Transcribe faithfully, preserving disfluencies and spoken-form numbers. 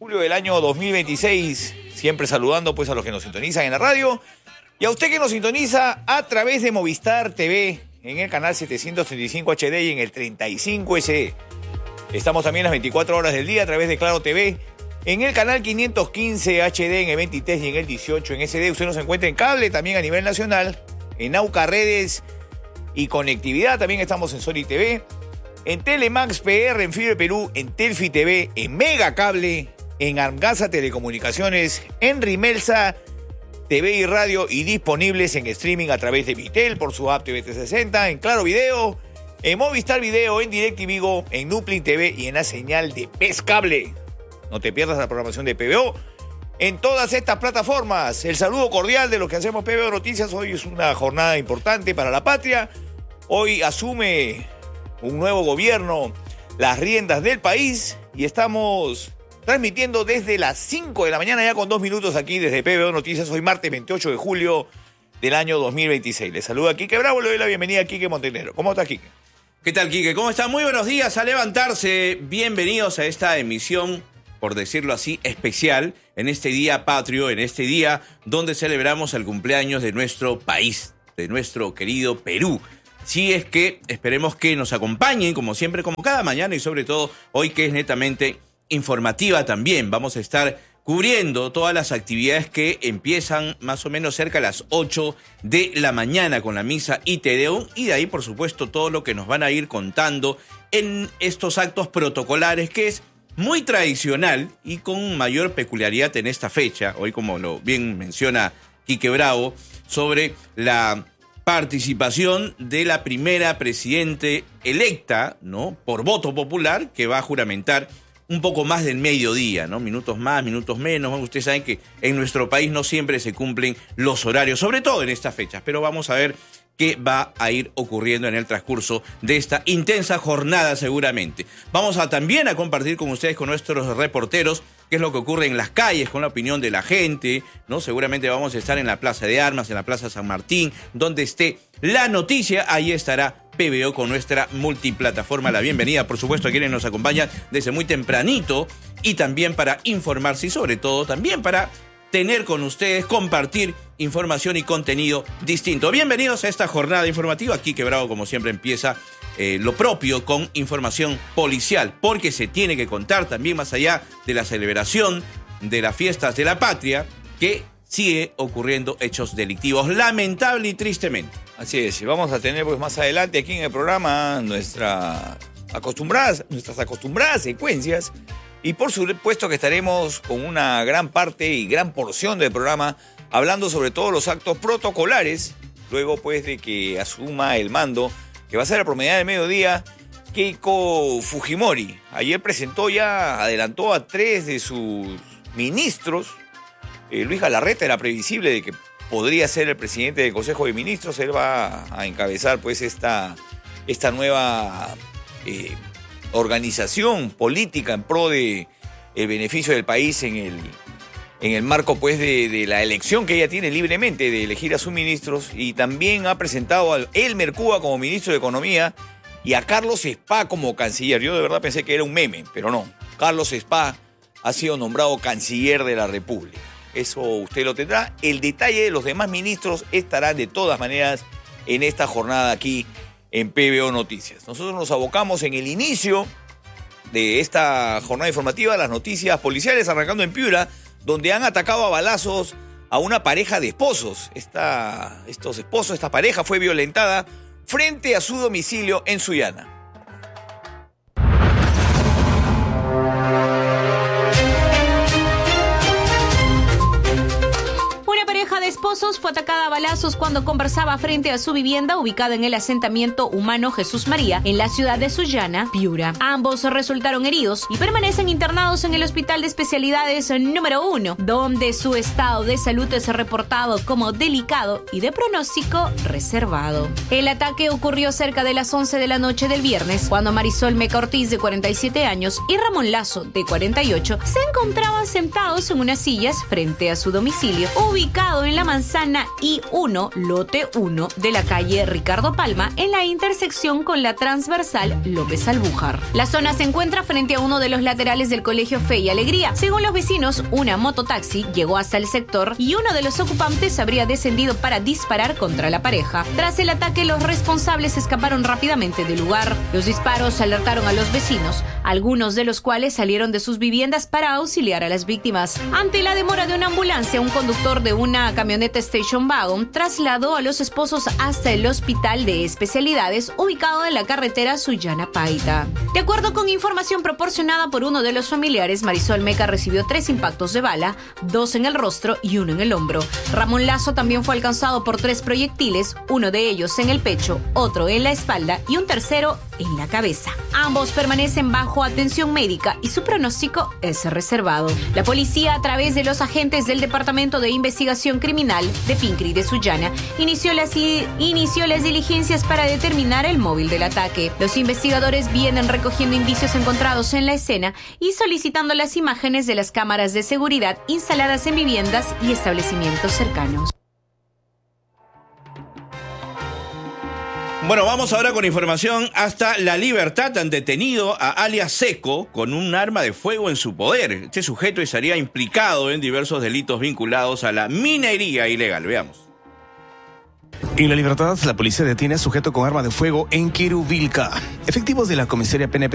julio del año dos mil veintiséis, siempre saludando pues a los que nos sintonizan en la radio y a usted que nos sintoniza a través de Movistar T V en el canal setecientos treinta y cinco H D y en el treinta y cinco S D. Estamos también las veinticuatro horas del día a través de Claro T V en el canal quinientos quince H D, en el veintitrés y en el dieciocho en S D. Usted nos encuentra en cable también a nivel nacional, en Auca Redes y Conectividad. También estamos en Sony T V, en Telemax P R, en Fibre Perú, en Telfi T V, en Mega Cable, en Armgasa Telecomunicaciones, en Rimelsa T V y Radio, y disponibles en streaming a través de Vitel por su app T V trescientos sesenta, en Claro Video, en Movistar Video, en DirecTV, en Nuplin T V y en la señal de Pez Cable. No te pierdas la programación de P B O en todas estas plataformas. El saludo cordial de los que hacemos P B O Noticias. Hoy es una jornada importante para la patria. Hoy asume un nuevo gobierno las riendas del país y estamos transmitiendo desde las cinco de la mañana, ya con dos minutos aquí desde P B O Noticias. Hoy martes veintiocho de julio del año dos mil veintiséis. Les saluda Quique Bravo, le doy la bienvenida a Quique Montenegro. ¿Cómo está, Quique? ¿Qué tal, Quique? ¿Cómo está? Muy buenos días, a levantarse. Bienvenidos a esta emisión, por decirlo así, especial, en este día patrio, en este día donde celebramos el cumpleaños de nuestro país, de nuestro querido Perú. Si es que esperemos que nos acompañen, como siempre, como cada mañana, y sobre todo hoy, que es netamente informativa también. Vamos a estar cubriendo todas las actividades que empiezan más o menos cerca a las ocho de la mañana con la misa y Tedeum, y de ahí, por supuesto, todo lo que nos van a ir contando en estos actos protocolares, que es muy tradicional y con mayor peculiaridad en esta fecha. Hoy, como lo bien menciona Quique Bravo, sobre la participación de la primera presidente electa, ¿no?, por voto popular, que va a juramentar un poco más del mediodía, ¿no? Minutos más, minutos menos. Ustedes saben que en nuestro país no siempre se cumplen los horarios, sobre todo en estas fechas, pero vamos a ver qué va a ir ocurriendo en el transcurso de esta intensa jornada seguramente. Vamos a también a compartir con ustedes, con nuestros reporteros, qué es lo que ocurre en las calles, con la opinión de la gente, ¿no? Seguramente vamos a estar en la Plaza de Armas, en la Plaza San Martín, donde esté la noticia. Ahí estará P B O con nuestra multiplataforma. La bienvenida, por supuesto, a quienes nos acompañan desde muy tempranito, y también para informarse y sobre todo también para tener con ustedes, compartir información y contenido distinto. Bienvenidos a esta jornada informativa. Aquí Quique Bravo, como siempre, empieza eh, lo propio con información policial, porque se tiene que contar también, más allá de la celebración de las fiestas de la patria, que sigue ocurriendo hechos delictivos, lamentable y tristemente. Así es, y vamos a tener pues más adelante aquí en el programa nuestra acostumbradas, nuestras acostumbradas secuencias, y por supuesto que estaremos con una gran parte y gran porción del programa hablando sobre todos los actos protocolares, luego pues de que asuma el mando, que va a ser a promediar del mediodía, Keiko Fujimori. Ayer presentó ya, adelantó a tres de sus ministros. Eh, Luis Galarreta era previsible de que podría ser el presidente del Consejo de Ministros. Él va a encabezar pues esta, esta nueva eh, organización política en pro de el beneficio del país en el, en el marco pues de, de la elección que ella tiene libremente de elegir a sus ministros. Y también ha presentado a Elmer Cuba como ministro de Economía y a Carlos Spa como canciller. Yo de verdad pensé que era un meme, pero no. Carlos Spa ha sido nombrado canciller de la República. Eso usted lo tendrá. El detalle de los demás ministros estará de todas maneras en esta jornada aquí en P B O Noticias. Nosotros nos abocamos en el inicio de esta jornada informativa a las noticias policiales, arrancando en Piura, donde han atacado a balazos a una pareja de esposos. Esta, estos esposos, esta pareja fue violentada frente a su domicilio en Sullana. De esposos fue atacada a balazos cuando conversaba frente a su vivienda ubicada en el asentamiento humano Jesús María en la ciudad de Sullana, Piura. Ambos resultaron heridos y permanecen internados en el Hospital de Especialidades número uno, donde su estado de salud es reportado como delicado y de pronóstico reservado. El ataque ocurrió cerca de las once de la noche del viernes, cuando Marisol Meca Ortiz, de cuarenta y siete años, y Ramón Lazo, de cuarenta y ocho, se encontraban sentados en unas sillas frente a su domicilio, ubicado en la manzana manzana I uno, lote uno de la calle Ricardo Palma en la intersección con la transversal López Albújar. La zona se encuentra frente a uno de los laterales del Colegio Fe y Alegría. Según los vecinos, una mototaxi llegó hasta el sector y uno de los ocupantes habría descendido para disparar contra la pareja. Tras el ataque, los responsables escaparon rápidamente del lugar. Los disparos alertaron a los vecinos, algunos de los cuales salieron de sus viviendas para auxiliar a las víctimas. Ante la demora de una ambulancia, un conductor de una camioneta Station Wagon trasladó a los esposos hasta el hospital de especialidades ubicado en la carretera Sullana-Paita. De acuerdo con información proporcionada por uno de los familiares, Marisol Meca recibió tres impactos de bala, dos en el rostro y uno en el hombro. Ramón Lazo también fue alcanzado por tres proyectiles, uno de ellos en el pecho, otro en la espalda y un tercero en la cabeza. Ambos permanecen bajo atención médica y su pronóstico es reservado. La policía, a través de los agentes del Departamento de Investigación Criminal de Pincri de Sullana, inició las, inició las diligencias para determinar el móvil del ataque. Los investigadores vienen recogiendo indicios encontrados en la escena y solicitando las imágenes de las cámaras de seguridad instaladas en viviendas y establecimientos cercanos. Bueno, vamos ahora con información. Hasta La Libertad han detenido a alias Seco con un arma de fuego en su poder. Este sujeto estaría implicado en diversos delitos vinculados a la minería ilegal. Veamos. En La Libertad, la policía detiene a sujeto con arma de fuego en Quirubilca. Efectivos de la comisaría P N P